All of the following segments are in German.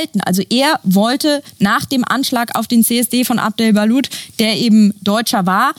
behalten. Also er wollte nach dem Anschlag auf den CSD von Abdel Balut, der eben Deutscher war,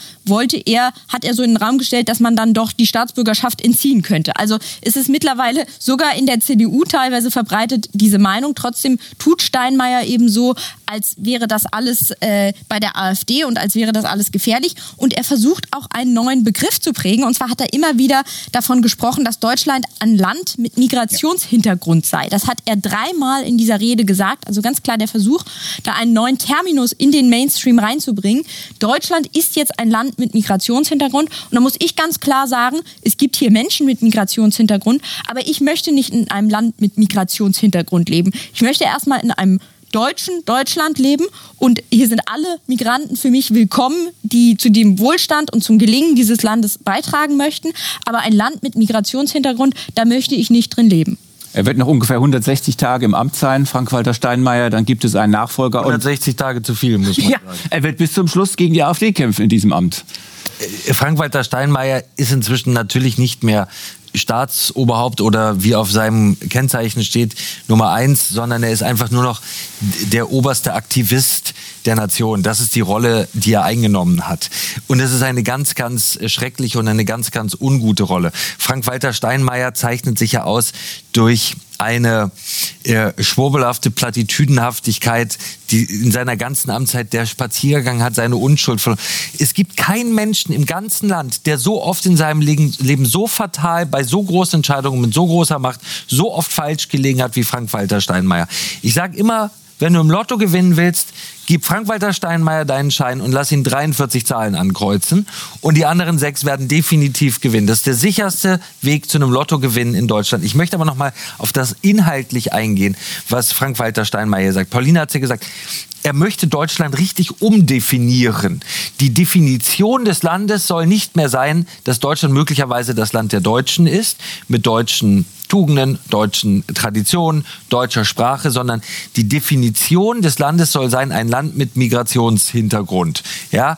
hat er so in den Raum gestellt, dass man dann doch die Staatsbürgerschaft entziehen könnte. Also es ist mittlerweile sogar in der CDU teilweise verbreitet, diese Meinung. Trotzdem tut Steinmeier eben so, als wäre das alles bei der AfD und als wäre das alles gefährlich. Und er versucht auch einen neuen Begriff zu prägen. Und zwar hat er immer wieder davon gesprochen, dass Deutschland ein Land mit Migrationshintergrund sei. Das hat er 3-mal in dieser Rede gesagt. Also ganz klar der Versuch, da einen neuen Terminus in den Mainstream reinzubringen. Deutschland ist jetzt ein Land mit Migrationshintergrund. Und da muss ich ganz klar sagen, es gibt hier Menschen mit Migrationshintergrund, aber ich möchte nicht in einem Land mit Migrationshintergrund leben. Ich möchte erstmal in einem deutschen Deutschland leben und hier sind alle Migranten für mich willkommen, die zu dem Wohlstand und zum Gelingen dieses Landes beitragen möchten. Aber ein Land mit Migrationshintergrund, da möchte ich nicht drin leben. Er wird noch ungefähr 160 Tage im Amt sein, Frank-Walter Steinmeier. Dann gibt es einen Nachfolger. 160 Tage zu viel, muss man sagen. Er wird bis zum Schluss gegen die AfD kämpfen in diesem Amt. Frank-Walter Steinmeier ist inzwischen natürlich nicht mehr Staatsoberhaupt oder wie auf seinem Kennzeichen steht Nummer 1, sondern er ist einfach nur noch der oberste Aktivist der Nation. Das ist die Rolle, die er eingenommen hat. Und es ist eine ganz, ganz schreckliche und eine ganz, ganz ungute Rolle. Frank-Walter Steinmeier zeichnet sich ja aus durch eine schwurbelhafte Plattitüdenhaftigkeit, die in seiner ganzen Amtszeit, der Spaziergang hat seine Unschuld verloren. Es gibt keinen Menschen im ganzen Land, der so oft in seinem Leben so fatal, bei so großen Entscheidungen mit so großer Macht, so oft falsch gelegen hat wie Frank-Walter Steinmeier. Ich sage immer, wenn du im Lotto gewinnen willst, gib Frank-Walter Steinmeier deinen Schein und lass ihn 43 Zahlen ankreuzen. Und die anderen 6 werden definitiv gewinnen. Das ist der sicherste Weg zu einem Lottogewinn in Deutschland. Ich möchte aber noch mal auf das inhaltlich eingehen, was Frank-Walter Steinmeier sagt. Pauline hat ja gesagt, er möchte Deutschland richtig umdefinieren. Die Definition des Landes soll nicht mehr sein, dass Deutschland möglicherweise das Land der Deutschen ist, mit deutschen Tugenden, deutschen Traditionen, deutscher Sprache, sondern die Definition des Landes soll sein, ein Land mit Migrationshintergrund. Ja,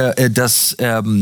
das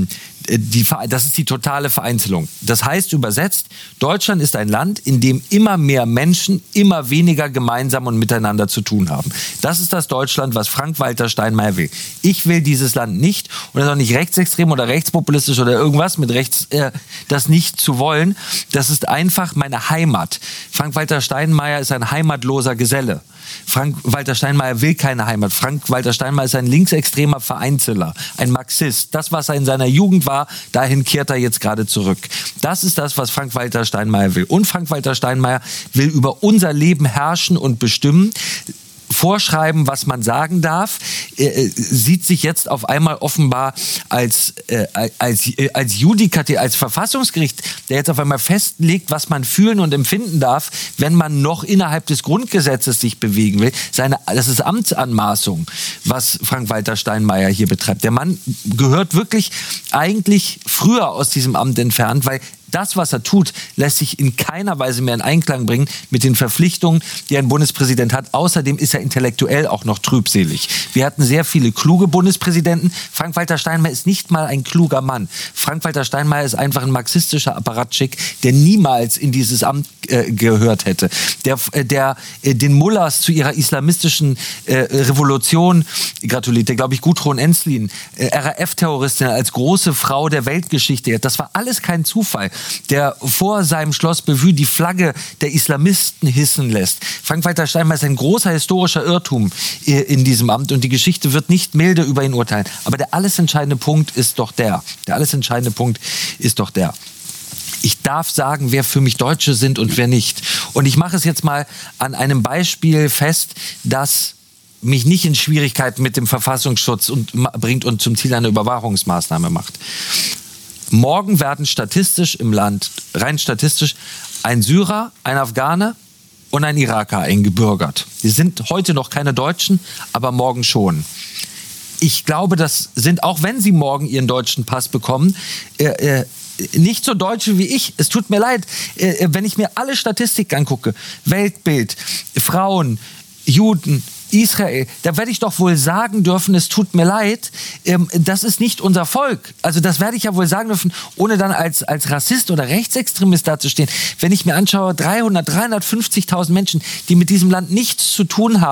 ist die totale Vereinzelung. Das heißt übersetzt, Deutschland ist ein Land, in dem immer mehr Menschen immer weniger gemeinsam und miteinander zu tun haben. Das ist das Deutschland, was Frank-Walter Steinmeier will. Ich will dieses Land nicht und das ist auch nicht rechtsextrem oder rechtspopulistisch oder irgendwas mit rechts, das nicht zu wollen. Das ist einfach meine Heimat. Frank-Walter Steinmeier ist ein heimatloser Geselle. Frank-Walter Steinmeier will keine Heimat. Frank-Walter Steinmeier ist ein linksextremer Vereinzeler, ein Marxist. Das, was er in seiner Jugend war, dahin kehrt er jetzt gerade zurück. Das ist das, was Frank-Walter Steinmeier will. Und Frank-Walter Steinmeier will über unser Leben herrschen und bestimmen, vorschreiben, was man sagen darf, sieht sich jetzt auf einmal offenbar als Judikativ, als Verfassungsgericht, der jetzt auf einmal festlegt, was man fühlen und empfinden darf, wenn man noch innerhalb des Grundgesetzes sich bewegen will. Das ist Amtsanmaßung, was Frank-Walter Steinmeier hier betreibt. Der Mann gehört wirklich eigentlich früher aus diesem Amt entfernt, weil das, was er tut, lässt sich in keiner Weise mehr in Einklang bringen mit den Verpflichtungen, die ein Bundespräsident hat. Außerdem ist er intellektuell auch noch trübselig. Wir hatten sehr viele kluge Bundespräsidenten. Frank-Walter Steinmeier ist nicht mal ein kluger Mann. Frank-Walter Steinmeier ist einfach ein marxistischer Apparatschik, der niemals in dieses Amt gehört hätte. Der den Mullahs zu ihrer islamistischen Revolution gratuliert. Der, glaube ich, Gudrun Ensslin, RAF-Terroristin als große Frau der Weltgeschichte. Das war alles kein Zufall. Der vor seinem Schloss Bellevue die Flagge der Islamisten hissen lässt. Frank-Walter Steinmeier ist ein großer historischer Irrtum in diesem Amt und die Geschichte wird nicht milde über ihn urteilen. Aber der alles entscheidende Punkt ist doch der. Ich darf sagen, wer für mich Deutsche sind und wer nicht. Und ich mache es jetzt mal an einem Beispiel fest, das mich nicht in Schwierigkeiten mit dem Verfassungsschutz bringt und zum Ziel einer Überwachungsmaßnahme macht. Morgen werden statistisch im Land, rein statistisch, ein Syrer, ein Afghane und ein Iraker eingebürgert. Die sind heute noch keine Deutschen, aber morgen schon. Ich glaube, das sind, auch wenn sie morgen ihren deutschen Pass bekommen, nicht so Deutsche wie ich. Es tut mir leid, wenn ich mir alle Statistiken angucke, Weltbild, Frauen, Juden, Israel, da werde ich doch wohl sagen dürfen, es tut mir leid, das ist nicht unser Volk. Also das werde ich ja wohl sagen dürfen, ohne dann als Rassist oder Rechtsextremist dazustehen. Wenn ich mir anschaue, 350.000 Menschen, die mit diesem Land nichts zu tun haben,